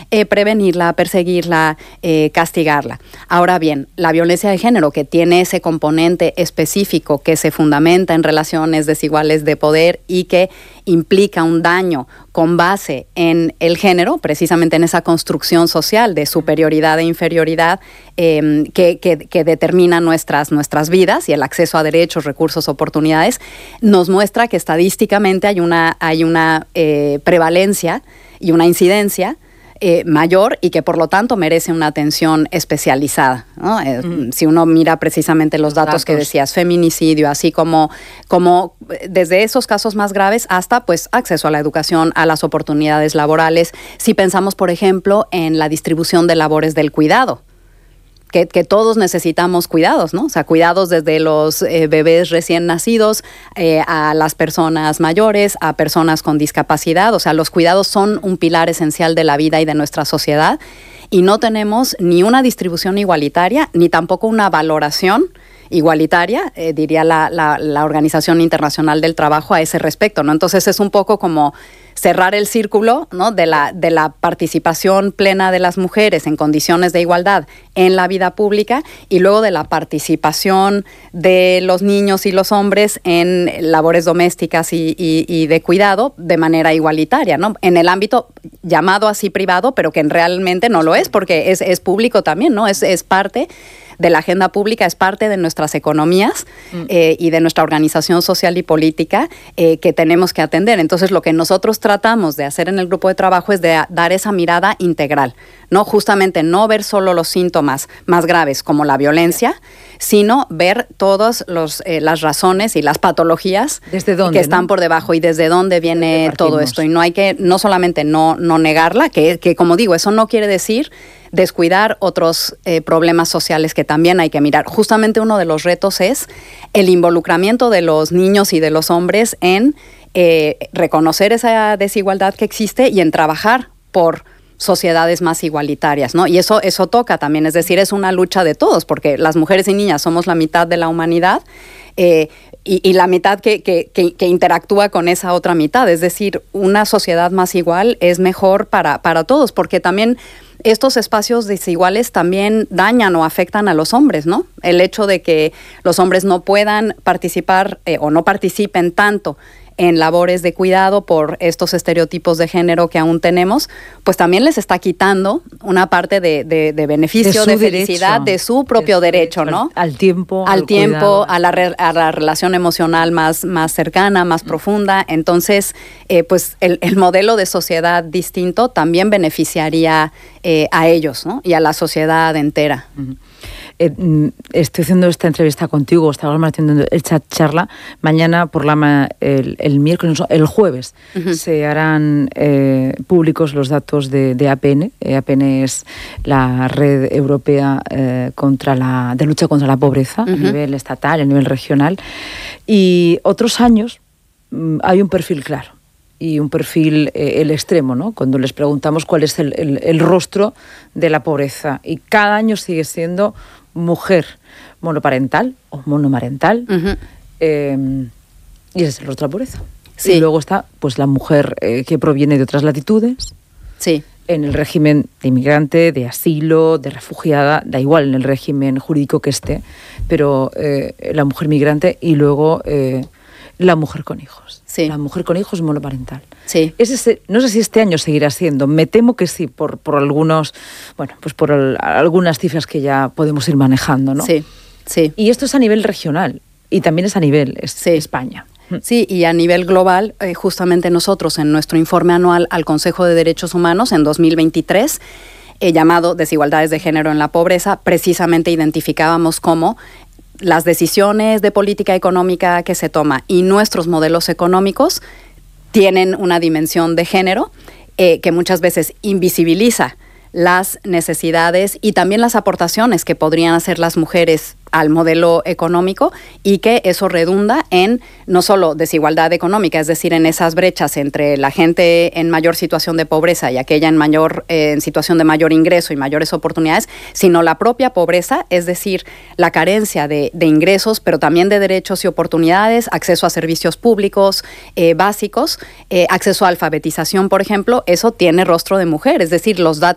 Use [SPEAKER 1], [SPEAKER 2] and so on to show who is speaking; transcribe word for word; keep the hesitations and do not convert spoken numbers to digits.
[SPEAKER 1] eh, prevenirla, perseguirla, eh, castigarla. Ahora bien, la violencia de género, que tiene ese componente específico que se fundamenta en relaciones desiguales de poder y que implica un daño con base en el género, precisamente en esa construcción social de superioridad e inferioridad eh, que, que, que determina nuestras, nuestras vidas y el acceso a derechos, recursos, oportunidades, nos muestra que estadísticamente hay una, hay una eh, prevalencia y una incidencia Eh, mayor y que por lo tanto merece una atención especializada, ¿no? Eh, mm. Si uno mira precisamente los, los datos, datos que decías, feminicidio, así como, como desde esos casos más graves hasta pues acceso a la educación, a las oportunidades laborales. Si pensamos, por ejemplo, en la distribución de labores del cuidado, Que, que todos necesitamos cuidados, ¿no? O sea, cuidados desde los eh, bebés recién nacidos eh, a las personas mayores, a personas con discapacidad. O sea, los cuidados son un pilar esencial de la vida y de nuestra sociedad y no tenemos ni una distribución igualitaria ni tampoco una valoración igualitaria, eh, diría la, la, la Organización Internacional del Trabajo a ese respecto, ¿no? Entonces es un poco como cerrar el círculo, ¿no? de, la, de la participación plena de las mujeres en condiciones de igualdad en la vida pública y luego de la participación de los niños y los hombres en labores domésticas y, y, y de cuidado de manera igualitaria, ¿no? En el ámbito llamado así privado, pero que realmente no lo es porque es, es público también, ¿no? Es, es parte de la agenda pública, es parte de nuestras economías mm. eh, y de nuestra organización social y política eh, que tenemos que atender. Entonces, lo que nosotros tratamos de hacer en el grupo de trabajo es de a, dar esa mirada integral, no justamente no ver solo los síntomas más graves como la violencia, sino ver todas los, eh, las razones y las patologías
[SPEAKER 2] ¿Desde dónde,
[SPEAKER 1] que están
[SPEAKER 2] no?
[SPEAKER 1] por debajo y desde dónde viene todo esto. Y no hay que, no solamente no, no negarla, que, que como digo, eso no quiere decir descuidar otros eh, problemas sociales que también hay que mirar. Justamente uno de los retos es el involucramiento de los niños y de los hombres en eh, reconocer esa desigualdad que existe y en trabajar por sociedades más igualitarias, ¿no? Y eso, eso toca también, es decir, es una lucha de todos, porque las mujeres y niñas somos la mitad de la humanidad eh, y, y la mitad que, que, que, que interactúa con esa otra mitad, es decir, una sociedad más igual es mejor para, para todos, porque también estos espacios desiguales también dañan o afectan a los hombres, ¿no? El hecho de que los hombres no puedan participar eh, o no participen tanto en labores de cuidado por estos estereotipos de género que aún tenemos, pues también les está quitando una parte de, de, de beneficio, de, de felicidad, derecho, de su propio de su derecho, derecho, ¿no?
[SPEAKER 2] Al, al tiempo,
[SPEAKER 1] al, al tiempo,
[SPEAKER 2] cuidado.
[SPEAKER 1] a la, re, a la relación emocional más, más cercana, más mm. profunda. Entonces, eh, pues el, el modelo de sociedad distinto también beneficiaría eh, a ellos, ¿no? Y a la sociedad entera.
[SPEAKER 2] Mm. Eh, estoy haciendo esta entrevista contigo, estamos haciendo esta charla. Mañana por la el, el miércoles, el jueves, uh-huh. se harán eh, públicos los datos de, de A P N. Eh, A P N es la red europea eh, contra la, de lucha contra la pobreza uh-huh. a nivel estatal, a nivel regional. Y otros años mmm, hay un perfil claro. Y un perfil, eh, el extremo, ¿no? Cuando les preguntamos cuál es el, el, el rostro de la pobreza. Y cada año sigue siendo mujer monoparental o monomarental. Uh-huh. eh, y ese es el rostro de la pobreza. Sí. Y luego está pues la mujer eh, que proviene de otras latitudes.
[SPEAKER 1] Sí.
[SPEAKER 2] En el régimen de inmigrante, de asilo, de refugiada, da igual en el régimen jurídico que esté, pero eh, la mujer migrante y luego eh, la mujer con hijos. Sí. La mujer con hijos monoparental.
[SPEAKER 1] Sí.
[SPEAKER 2] Es ese, no sé si este año seguirá siendo. Me temo que sí, por, por algunos, bueno, pues por el, algunas cifras que ya podemos ir manejando, ¿no?
[SPEAKER 1] Sí, sí.
[SPEAKER 2] Y esto es a nivel regional y también es a nivel es,
[SPEAKER 1] sí.
[SPEAKER 2] España.
[SPEAKER 1] Sí, y a nivel global, eh, justamente nosotros en nuestro informe anual al Consejo de Derechos Humanos en dos mil veintitrés, eh, llamado Desigualdades de Género en la Pobreza, precisamente identificábamos cómo las decisiones de política económica que se toma y nuestros modelos económicos tienen una dimensión de género eh, que muchas veces invisibiliza las necesidades y también las aportaciones que podrían hacer las mujeres al modelo económico y que eso redunda en no solo desigualdad económica, es decir, en esas brechas entre la gente en mayor situación de pobreza y aquella en mayor eh, en situación de mayor ingreso y mayores oportunidades, sino la propia pobreza, es decir, la carencia de, de ingresos, pero también de derechos y oportunidades, acceso a servicios públicos eh, básicos, eh, acceso a alfabetización, por ejemplo, eso tiene rostro de mujer, es decir, los datos